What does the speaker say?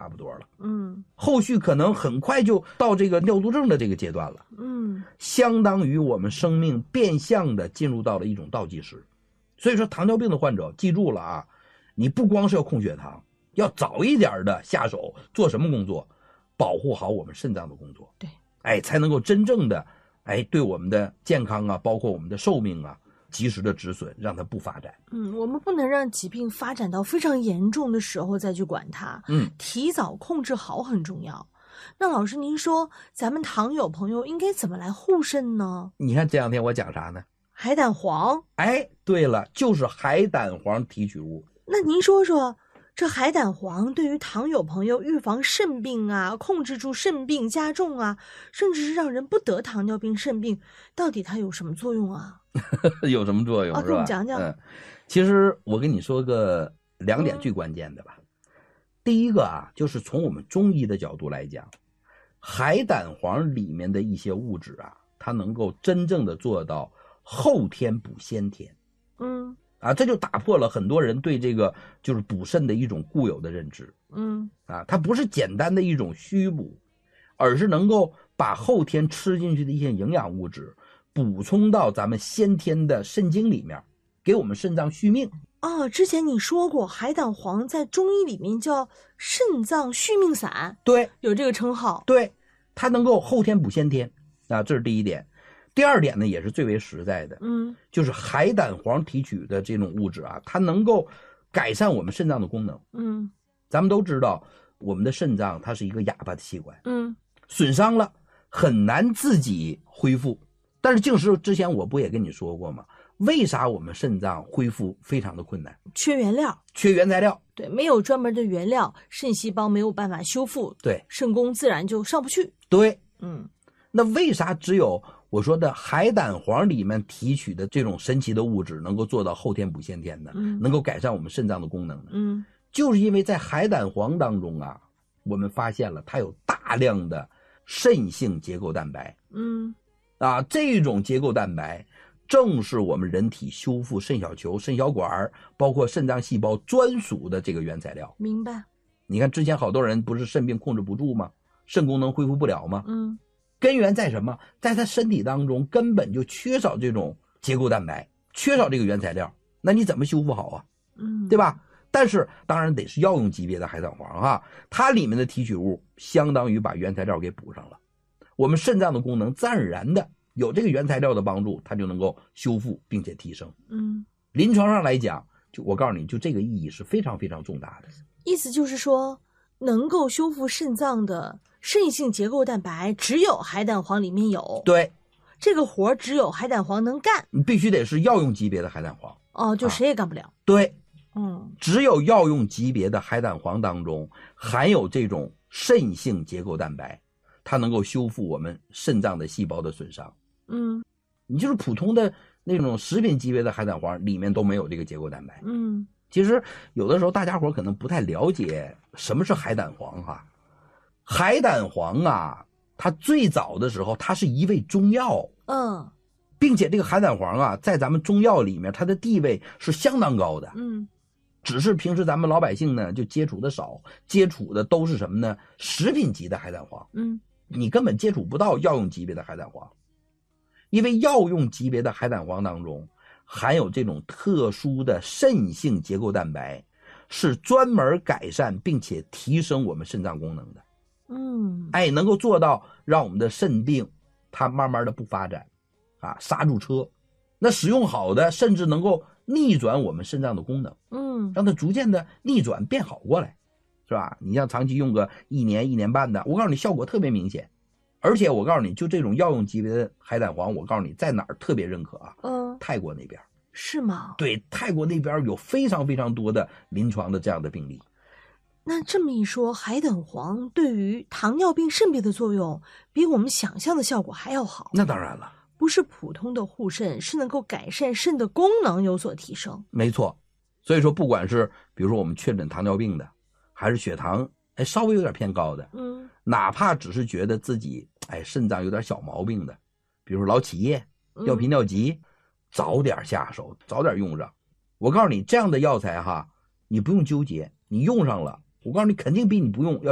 差不多了。 后续可能很快就到这个尿毒症的这个阶段了。相当于我们生命变相的进入到了一种倒计时。所以说糖尿病的患者记住了啊，你不光是要控血糖，要早一点的下手做什么工作？保护好我们肾脏的工作。 对， 才能够真正的对我们的健康啊，包括我们的寿命啊，及时的止损，让它不发展。 我们不能让疾病发展到非常严重的时候再去管它。提早控制好很重要。那老师您说咱们糖友朋友应该怎么来护肾呢？ 你看这两天我讲啥呢？ 海胆黄。 对了，就是海胆黄提取物。 那您说说这海胆黄对于糖友朋友预防肾病啊，控制住肾病加重啊，甚至是让人不得糖尿病肾病，到底它有什么作用啊？ 有什么作用？ 给我们讲讲。 其实我跟你说个2点最关键的吧。第一个啊，就是从我们中医的角度来讲，海胆黄里面的一些物质啊，它能够真正的做到后天补先天。这就打破了很多人对这个就是补肾的一种固有的认知。它不是简单的一种虚补，而是能够把后天吃进去的一些营养物质补充到咱们先天的肾精里面，给我们肾脏续命。 之前你说过海胆黄在中医里面叫肾脏续命散。 对， 有这个称号。 对，它能够后天补先天这是第一点。第二点呢，也是最为实在的，就是海胆黄提取的这种物质啊，它能够改善我们肾脏的功能。咱们都知道我们的肾脏它是一个哑巴的器官，损伤了很难自己恢复。但是净师之前我不也跟你说过吗？为啥我们肾脏恢复非常的困难？ 缺原料， 缺原材料。 对，没有专门的原料，肾细胞没有办法修复， 对， 肾功自然就上不去。 对，那为啥只有我说的海胆黄里面提取的这种神奇的物质能够做到后天补先天呢？能够改善我们肾脏的功能呢？就是因为在海胆黄当中啊，我们发现了它有大量的肾性结构蛋白。这种结构蛋白正是我们人体修复肾小球、肾小管，包括肾脏细胞专属的这个原材料。 明白。 你看之前好多人不是肾病控制不住吗？肾功能恢复不了吗？根源在什么？在他身体当中根本就缺少这种结构蛋白，缺少这个原材料，那你怎么修复好啊？对吧？但是当然得是药用级别的海胆黄它里面的提取物相当于把原材料给补上了，我们肾脏的功能自然而然的有这个原材料的帮助，它就能够修复并且提升。临床上来讲，就我告诉你，就这个意义是非常非常重大的。 意思就是说，能够修复肾脏的肾性结构蛋白只有海胆黄里面有。 对， 这个活只有海胆黄能干， 你必须得是药用级别的海胆黄。 就谁也干不了。 对，只有药用级别的海胆黄当中含有这种肾性结构蛋白，它能够修复我们肾脏的细胞的损伤。你就是普通的那种食品级别的海胆黄里面都没有这个结构蛋白。其实有的时候大家伙可能不太了解什么是海胆黄海胆黄它最早的时候它是一味中药。并且这个海胆黄在咱们中药里面它的地位是相当高的。只是平时咱们老百姓呢就接触的少，接触的都是什么呢？食品级的海胆黄。你根本接触不到药用级别的海胆黄，因为药用级别的海胆黄当中含有这种特殊的肾性结构蛋白，是专门改善并且提升我们肾脏功能的。能够做到让我们的肾病它慢慢的不发展刹住车。那使用好的甚至能够逆转我们肾脏的功能，让它逐渐的逆转变好过来，是吧？你像长期用个1年1年半的，我告诉你效果特别明显。而且我告诉你，就这种药用级别的海胆黄，我告诉你在哪儿特别认可泰国那边。 是吗？ 对，泰国那边有非常非常多的临床的这样的病例。 那这么一说，海胆黄对于糖尿病肾病的作用比我们想象的效果还要好。 那当然了， 不是普通的护肾，是能够改善肾的功能有所提升。 没错。所以说不管是比如说我们确诊糖尿病的，还是血糖稍微有点偏高的，哪怕只是觉得自己肾脏有点小毛病的，比如说老起夜、尿频尿急，早点下手，早点用上。我告诉你，这样的药材你不用纠结，你用上了，我告诉你肯定比你不用要